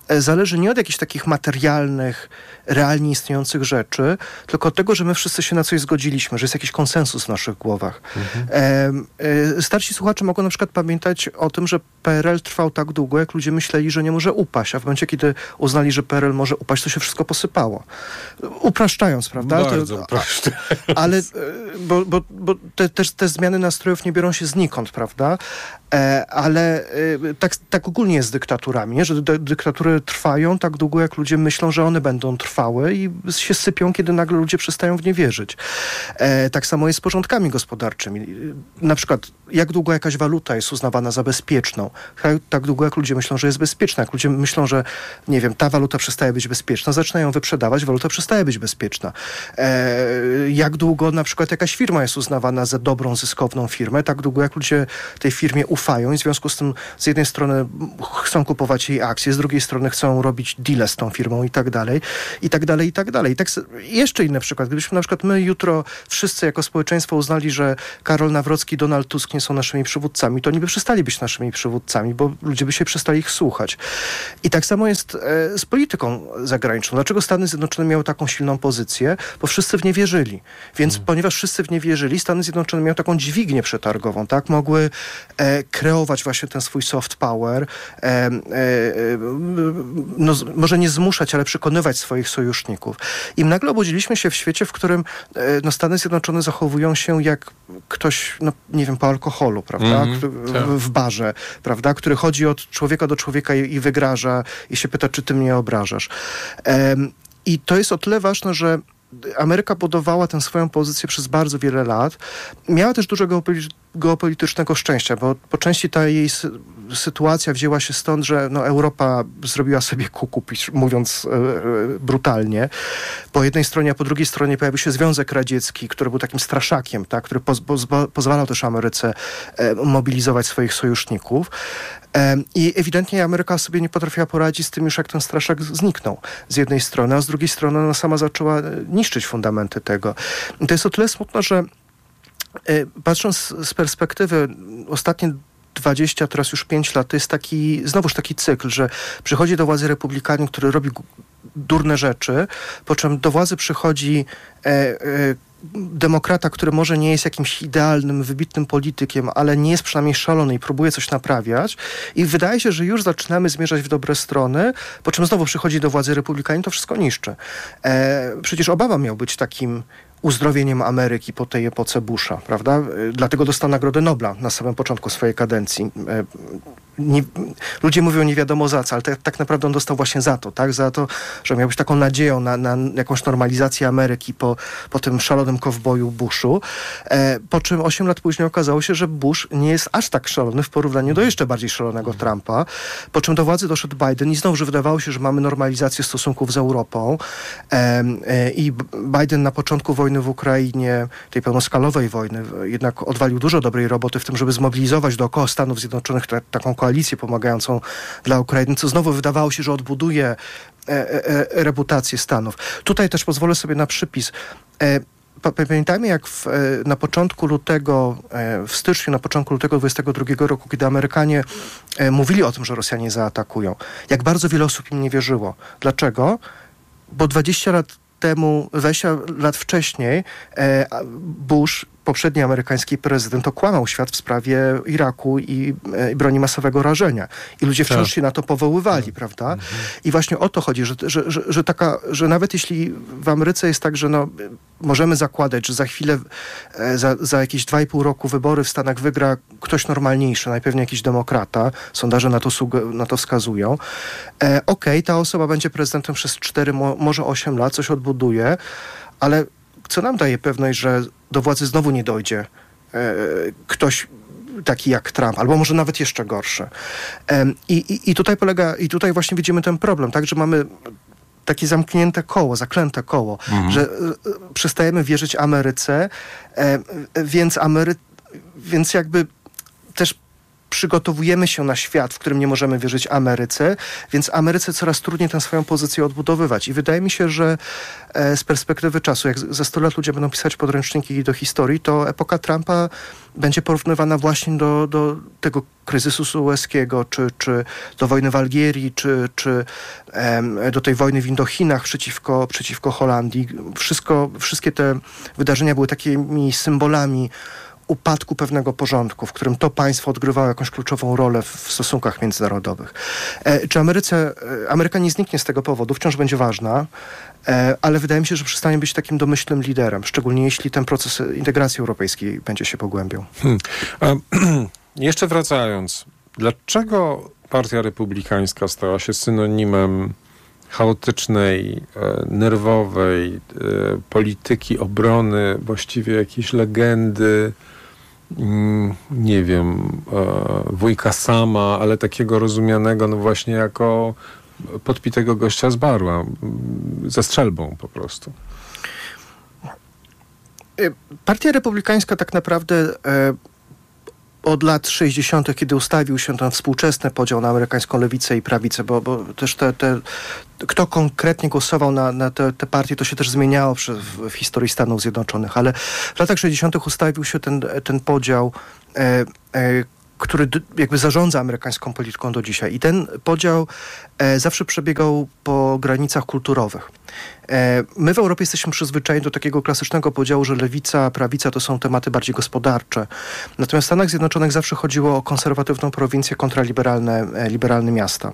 zależy nie od jakichś takich materialnych, realnie istniejących rzeczy, tylko od tego, że my wszyscy się na coś zgodziliśmy, że jest jakiś konsensus w naszych głowach. Starsi słuchacze mogą na przykład pamiętać o tym, że PRL trwał tak długo, jak ludzie myśleli, że nie może upaść, a w momencie, kiedy uznali, że PRL może upaść, to się wszystko posypało. Upraszczając, prawda? Bardzo upraszczając. Ale bo te zmiany nastrojów nie biorą się znikąd, prawda? Ale tak ogólnie jest z dyktaturami, nie? Że dyktatury trwają tak długo, jak ludzie myślą, że one będą trwały i się sypią, kiedy nagle ludzie przestają w nie wierzyć. Tak samo jest z porządkami gospodarczymi. Na przykład, jak długo jakaś waluta jest uznawana za bezpieczną? Tak długo, jak ludzie myślą, że jest bezpieczna. Jak ludzie myślą, że nie wiem, ta waluta przestaje być bezpieczna, zaczynają wyprzedawać, waluta przestaje być bezpieczna. Jak długo na przykład jakaś firma jest uznawana za dobrą, zyskowną firmę? Tak długo, jak ludzie tej firmie ufają i w związku z tym z jednej strony chcą kupować jej akcje, z drugiej strony chcą robić deale z tą firmą i tak dalej, i tak dalej, i tak dalej. Tak, jeszcze inny przykład. Gdybyśmy na przykład my jutro wszyscy jako społeczeństwo uznali, że Karol Nawrocki i Donald Tusk nie są naszymi przywódcami, to oni by przestali być naszymi przywódcami, bo ludzie by się przestali ich słuchać. I tak samo jest z polityką zagraniczną. Dlaczego Stany Zjednoczone miały taką silną pozycję? Bo wszyscy w nie wierzyli. Więc ponieważ wszyscy w nie wierzyli, Stany Zjednoczone miały taką dźwignię przetargową, tak? Mogły kreować właśnie ten swój soft power, no, może nie zmuszać, ale przekonywać swoich sojuszników. I nagle obudziliśmy się w świecie, w którym Stany Zjednoczone zachowują się jak ktoś, no nie wiem, po alkoholu, prawda? W barze, prawda? Który chodzi od człowieka do człowieka i wygraża i się pyta, czy ty mnie obrażasz. I to jest o tyle ważne, że Ameryka budowała tę swoją pozycję przez bardzo wiele lat. Miała też dużo geopolitycznego szczęścia, bo po części ta jej sytuacja wzięła się stąd, że no, Europa zrobiła sobie kuku, mówiąc brutalnie. Po jednej stronie, a po drugiej stronie pojawił się Związek Radziecki, który był takim straszakiem, tak, który pozwalał też Ameryce mobilizować swoich sojuszników. I ewidentnie Ameryka sobie nie potrafiła poradzić z tym już, jak ten straszak zniknął z jednej strony, a z drugiej strony ona sama zaczęła niszczyć fundamenty tego. I to jest o tyle smutno, że patrząc z perspektywy ostatnie 20, teraz już 5 lat, to jest znowuż taki cykl, że przychodzi do władzy republikanin, który robi durne rzeczy, po czym do władzy przychodzi demokrata, który może nie jest jakimś idealnym, wybitnym politykiem, ale nie jest przynajmniej szalony i próbuje coś naprawiać i wydaje się, że już zaczynamy zmierzać w dobre strony, po czym znowu przychodzi do władzy republikanin, to wszystko niszczy. Przecież Obama miał być takim uzdrowieniem Ameryki po tej epoce Busha, prawda? Dlatego dostał Nagrodę Nobla na samym początku swojej kadencji. Ludzie mówią nie wiadomo za co, ale tak naprawdę on dostał właśnie za to, tak? Za to, że miał być taką nadzieją na jakąś normalizację Ameryki po tym szalonym kowboju Bushu. Po czym 8 lat później okazało się, że Bush nie jest aż tak szalony w porównaniu do jeszcze bardziej szalonego Trumpa. Po czym do władzy doszedł Biden i znowu wydawało się, że mamy normalizację stosunków z Europą. I Biden na początku wojny w Ukrainie, tej pełnoskalowej wojny, jednak odwalił dużo dobrej roboty w tym, żeby zmobilizować dookoła Stanów Zjednoczonych taką koalicję pomagającą dla Ukrainy, co znowu wydawało się, że odbuduje reputację Stanów. Tutaj też pozwolę sobie na przypis. Pamiętajmy, jak na początku lutego, w styczniu, na początku lutego 2022 roku, kiedy Amerykanie mówili o tym, że Rosjanie zaatakują, jak bardzo wiele osób im nie wierzyło. Dlaczego? Bo 20 lat wcześniej Bush, poprzedni amerykański prezydent, okłamał świat w sprawie Iraku i broni masowego rażenia. I ludzie wciąż się na to powoływali, prawda? I właśnie o to chodzi, że nawet jeśli w Ameryce jest tak, że no, możemy zakładać, że za chwilę, za jakieś 2,5 roku wybory w Stanach wygra ktoś normalniejszy, najpewniej jakiś demokrata, sondaże na to wskazują. Okej, ta osoba będzie prezydentem przez 4, może 8 lat, coś odbuduje, ale co nam daje pewność, że do władzy znowu nie dojdzie ktoś taki jak Trump, albo może nawet jeszcze gorszy. I tutaj właśnie widzimy ten problem, tak, że mamy takie zamknięte koło, zaklęte koło, że przestajemy wierzyć Ameryce, więc jakby też przygotowujemy się na świat, w którym nie możemy wierzyć Ameryce, więc Ameryce coraz trudniej tę swoją pozycję odbudowywać. I wydaje mi się, że z perspektywy czasu, jak za 100 lat ludzie będą pisać podręczniki do historii, to epoka Trumpa będzie porównywana właśnie do tego kryzysu sueskiego, czy do wojny w Algierii, czy do tej wojny w Indochinach przeciwko Holandii. Wszystkie te wydarzenia były takimi symbolami upadku pewnego porządku, w którym to państwo odgrywało jakąś kluczową rolę w stosunkach międzynarodowych. Czy Ameryka nie zniknie z tego powodu, wciąż będzie ważna, ale wydaje mi się, że przestanie być takim domyślnym liderem, szczególnie jeśli ten proces integracji europejskiej będzie się pogłębiał. Jeszcze wracając, dlaczego Partia Republikańska stała się synonimem chaotycznej, nerwowej polityki obrony, właściwie jakiejś legendy, nie wiem, wujka Sama, ale takiego rozumianego no właśnie jako podpitego gościa z baru, ze strzelbą po prostu? Partia Republikańska tak naprawdę od lat 60., kiedy ustawił się ten współczesny podział na amerykańską lewicę i prawicę, bo też kto konkretnie głosował na te partie, to się też zmieniało w historii Stanów Zjednoczonych, ale w latach 60. ustawił się ten podział, który jakby zarządza amerykańską polityką do dzisiaj. I ten podział zawsze przebiegał po granicach kulturowych. My w Europie jesteśmy przyzwyczajeni do takiego klasycznego podziału, że lewica, prawica to są tematy bardziej gospodarcze. Natomiast w Stanach Zjednoczonych zawsze chodziło o konserwatywną prowincję kontra liberalne miasta.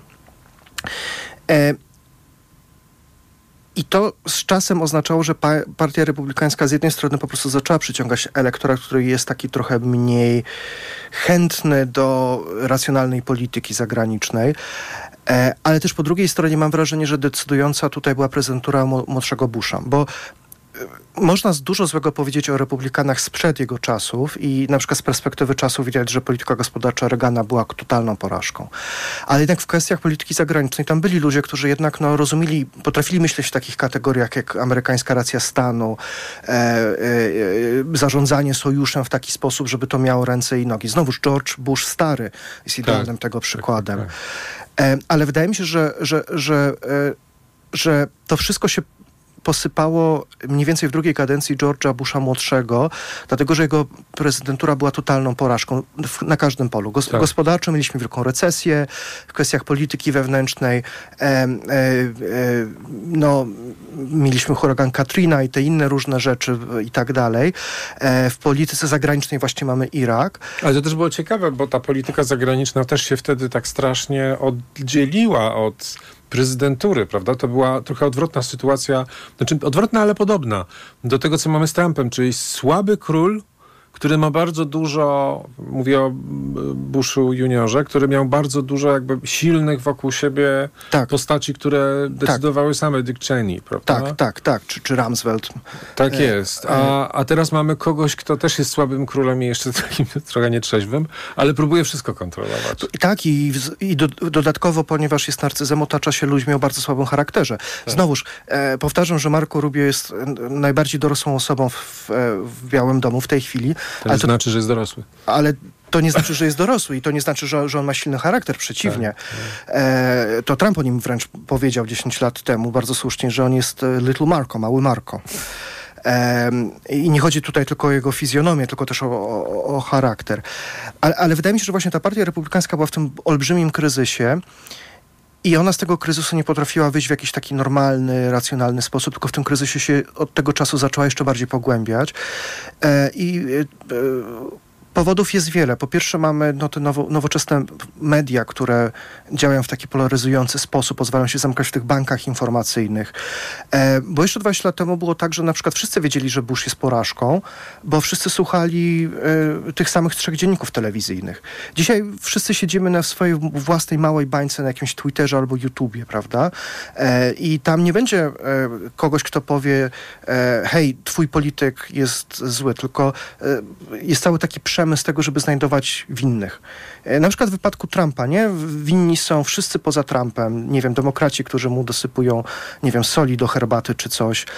I to z czasem oznaczało, że Partia Republikańska z jednej strony po prostu zaczęła przyciągać elektorat, który jest taki trochę mniej chętny do racjonalnej polityki zagranicznej, ale też po drugiej stronie mam wrażenie, że decydująca tutaj była prezydentura młodszego Busha, bo można dużo złego powiedzieć o republikanach sprzed jego czasów i na przykład z perspektywy czasu widać, że polityka gospodarcza Reagana była totalną porażką. Ale jednak w kwestiach polityki zagranicznej tam byli ludzie, którzy jednak rozumieli, potrafili myśleć w takich kategoriach jak amerykańska racja stanu, zarządzanie sojuszem w taki sposób, żeby to miało ręce i nogi. Znowuż George Bush stary jest idealnym tego przykładem. Ale wydaje mi się, że to wszystko się posypało mniej więcej w drugiej kadencji George'a Busha młodszego, dlatego że jego prezydentura była totalną porażką na każdym polu. Gospodarczo mieliśmy wielką recesję, w kwestiach polityki wewnętrznej mieliśmy huragan Katrina i te inne różne rzeczy i tak dalej. W polityce zagranicznej właśnie mamy Irak. Ale to też było ciekawe, bo ta polityka zagraniczna też się wtedy tak strasznie oddzieliła od prezydentury, prawda? To była trochę odwrotna sytuacja, znaczy odwrotna, ale podobna do tego, co mamy z Trumpem, czyli słaby król, który ma bardzo dużo, mówię o Bushu juniorze, który miał bardzo dużo jakby silnych wokół siebie postaci, które decydowały same, Dick Cheney, prawda? Tak. Czy Rumsfeld. Tak jest. A teraz mamy kogoś, kto też jest słabym królem i jeszcze takim trochę nietrzeźwym, ale próbuje wszystko kontrolować. Tak i dodatkowo, ponieważ jest narcyzem, otacza się ludźmi o bardzo słabym charakterze. Znowuż, powtarzam, że Marco Rubio jest najbardziej dorosłą osobą w Białym Domu w tej chwili. To nie znaczy, że jest dorosły. Ale to nie znaczy, że jest dorosły i to nie znaczy, że on ma silny charakter. Przeciwnie. To Trump o nim wręcz powiedział 10 lat temu, bardzo słusznie, że on jest Little Marco, mały Marco. I nie chodzi tutaj tylko o jego fizjonomię, tylko też o charakter. Ale wydaje mi się, że właśnie ta partia republikańska była w tym olbrzymim kryzysie i ona z tego kryzysu nie potrafiła wyjść w jakiś taki normalny, racjonalny sposób, tylko w tym kryzysie się od tego czasu zaczęła jeszcze bardziej pogłębiać. Powodów jest wiele. Po pierwsze mamy te nowoczesne media, które działają w taki polaryzujący sposób, pozwalają się zamykać w tych bankach informacyjnych. Bo jeszcze 20 lat temu było tak, że na przykład wszyscy wiedzieli, że Bush jest porażką, bo wszyscy słuchali tych samych 3 dzienników telewizyjnych. Dzisiaj wszyscy siedzimy na swojej własnej małej bańce na jakimś Twitterze albo YouTubie, prawda? I tam nie będzie kogoś, kto powie hej, twój polityk jest zły, tylko jest cały taki przemysł przemysł tego, żeby znajdować winnych. Na przykład w wypadku Trumpa, nie? Winni są wszyscy poza Trumpem. Nie wiem, demokraci, którzy mu dosypują, nie wiem, soli do herbaty czy coś.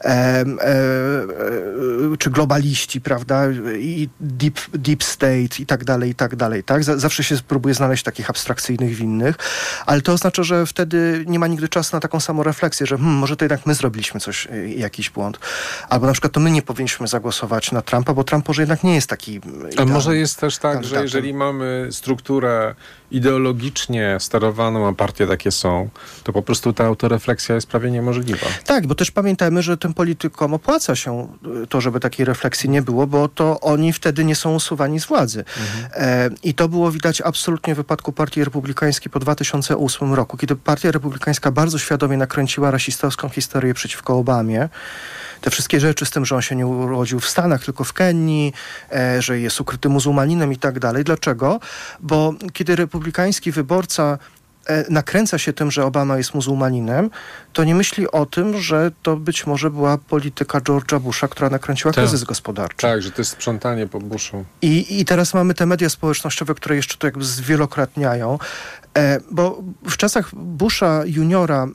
Czy globaliści, prawda? I deep state i tak dalej, tak? Zawsze się próbuje znaleźć takich abstrakcyjnych winnych, ale to oznacza, że wtedy nie ma nigdy czasu na taką samorefleksję, że może to jednak my zrobiliśmy coś, jakiś błąd. Albo na przykład to my nie powinniśmy zagłosować na Trumpa, bo Trump może jednak nie jest taki idealny. A może jest też tak, kandydatem. że jeżeli mamy strukturę ideologicznie sterowaną, a partie takie są, to po prostu ta autorefleksja jest prawie niemożliwa. Tak, bo też pamiętajmy, że tym politykom opłaca się to, żeby takiej refleksji nie było, bo to oni wtedy nie są usuwani z władzy. I to było widać absolutnie w wypadku Partii Republikańskiej po 2008 roku, kiedy Partia Republikańska bardzo świadomie nakręciła rasistowską historię przeciwko Obamie. Te wszystkie rzeczy z tym, że on się nie urodził w Stanach, tylko w Kenii, że jest ukryty muzułmaninem i tak dalej. Dlaczego? Bo kiedy republikański wyborca nakręca się tym, że Obama jest muzułmaninem, to nie myśli o tym, że to być może była polityka George'a Busha, która nakręciła kryzys gospodarczy. Tak, że to jest sprzątanie po Bushu. I teraz mamy te media społecznościowe, które jeszcze to jakby zwielokrotniają, bo w czasach Busha juniora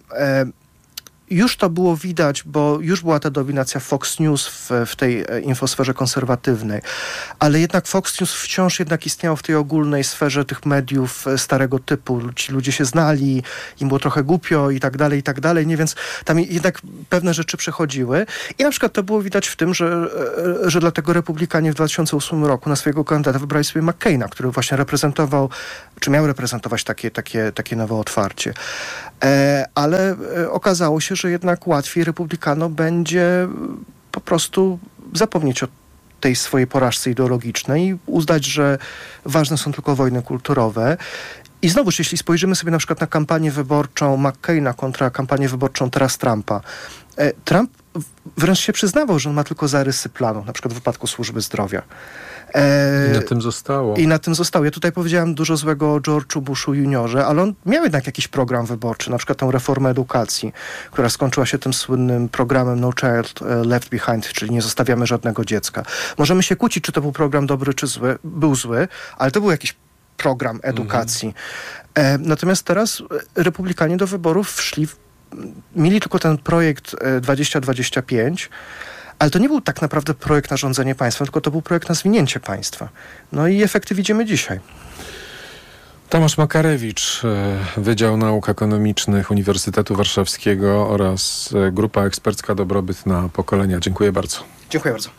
już to było widać, bo już była ta dominacja Fox News w tej infosferze konserwatywnej, ale jednak Fox News wciąż jednak istniał w tej ogólnej sferze tych mediów starego typu. Ci ludzie się znali, im było trochę głupio i tak dalej, nie? Więc tam jednak pewne rzeczy przechodziły. I na przykład to było widać w tym, że dlatego republikanie w 2008 roku na swojego kandydata wybrali sobie McCaina, który właśnie reprezentował, czy miał reprezentować takie nowe otwarcie. Ale okazało się, że jednak łatwiej republikanom będzie po prostu zapomnieć o tej swojej porażce ideologicznej i uznać, że ważne są tylko wojny kulturowe. I znowu, jeśli spojrzymy sobie na przykład na kampanię wyborczą McCaina kontra kampanię wyborczą teraz Trumpa, Trump wręcz się przyznawał, że on ma tylko zarysy planu, na przykład w wypadku służby zdrowia. I na tym zostało. Ja tutaj powiedziałem dużo złego o George'u Bushu juniorze, ale on miał jednak jakiś program wyborczy, na przykład tę reformę edukacji, która skończyła się tym słynnym programem No Child Left Behind, czyli nie zostawiamy żadnego dziecka. Możemy się kłócić, czy to był program dobry, czy zły. Był zły, ale to był jakiś program edukacji. Natomiast teraz republikanie do wyborów mieli tylko ten projekt 2025, ale to nie był tak naprawdę projekt na rządzenie państwem, tylko to był projekt na zwinięcie państwa. No i efekty widzimy dzisiaj. Tomasz Makarewicz, Wydział Nauk Ekonomicznych Uniwersytetu Warszawskiego oraz Grupa Ekspercka Dobrobyt na Pokolenia. Dziękuję bardzo. Dziękuję bardzo.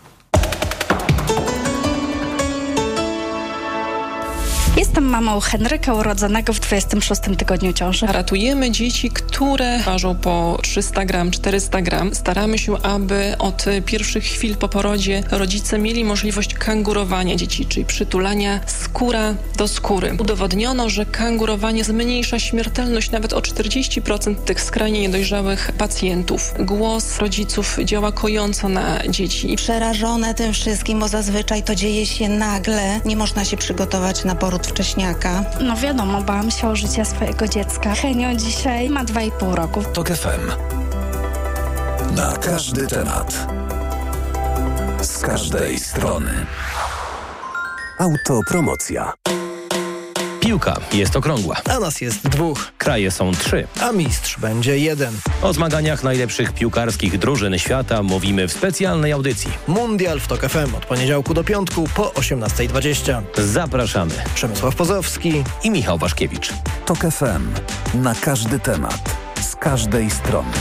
Jestem mamą Henryka, urodzonego w 26 tygodniu ciąży. Ratujemy dzieci, które ważą po 300 gram, 400 gram. Staramy się, aby od pierwszych chwil po porodzie rodzice mieli możliwość kangurowania dzieci, czyli przytulania skóra do skóry. Udowodniono, że kangurowanie zmniejsza śmiertelność nawet o 40% tych skrajnie niedojrzałych pacjentów. Głos rodziców działa kojąco na dzieci. Przerażone tym wszystkim, bo zazwyczaj to dzieje się nagle. Nie można się przygotować na poród wcześniaka. No wiadomo, bałam się o życie swojego dziecka. Henio dzisiaj ma 2,5 roku. TOK FM. Na każdy temat. Z każdej strony. Autopromocja. Piłka jest okrągła. A nas jest 2. Kraje są 3. A mistrz będzie 1. O zmaganiach najlepszych piłkarskich drużyn świata mówimy w specjalnej audycji. Mundial w TOK FM od poniedziałku do piątku po 18:20. Zapraszamy. Przemysław Pozowski i Michał Waszkiewicz. TOK FM. Na każdy temat. Z każdej strony.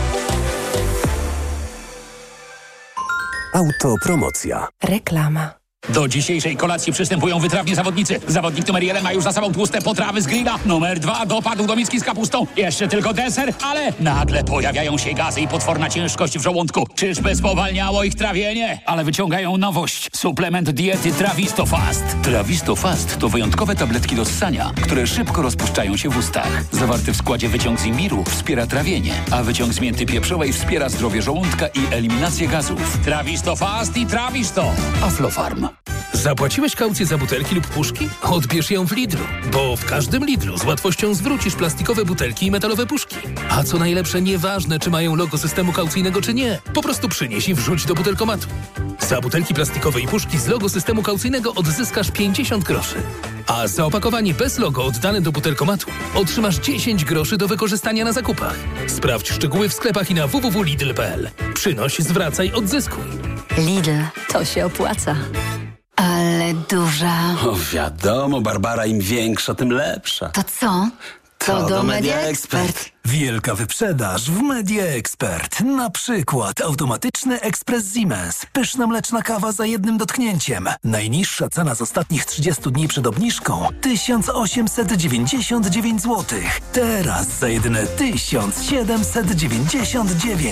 Autopromocja. Reklama. Do dzisiejszej kolacji przystępują wytrawni zawodnicy. Zawodnik numer 1 ma już za sobą tłuste potrawy z grilla. Numer 2 dopadł do miski z kapustą. Jeszcze tylko deser, ale nagle pojawiają się gazy i potworna ciężkość w żołądku. Czyżby spowalniało ich trawienie? Ale wyciągają nowość. Suplement diety Trawisto Fast. Trawisto Fast to wyjątkowe tabletki do ssania, które szybko rozpuszczają się w ustach. Zawarty w składzie wyciąg z imbiru wspiera trawienie, a wyciąg z mięty pieprzowej wspiera zdrowie żołądka i eliminację gazów. Trawisto Fast i Trawisto. Aflofarm. Zapłaciłeś kaucję za butelki lub puszki? Odbierz ją w Lidlu, bo w każdym Lidlu z łatwością zwrócisz plastikowe butelki i metalowe puszki. A co najlepsze, nieważne czy mają logo systemu kaucyjnego czy nie, po prostu przynieś i wrzuć do butelkomatu. Za butelki plastikowe i puszki z logo systemu kaucyjnego odzyskasz 50 groszy. A za opakowanie bez logo oddane do butelkomatu otrzymasz 10 groszy do wykorzystania na zakupach. Sprawdź szczegóły w sklepach i na www.lidl.pl. Przynoś, zwracaj, odzyskuj. Lidl, to się opłaca. Ale duża. O, wiadomo, Barbara, im większa, tym lepsza. To co? To do Media Expert. Wielka wyprzedaż w Media Expert. Na przykład automatyczny ekspres Siemens. Pyszna mleczna kawa za jednym dotknięciem. Najniższa cena z ostatnich 30 dni przed obniżką 1899 zł. Teraz za jedyne 1799.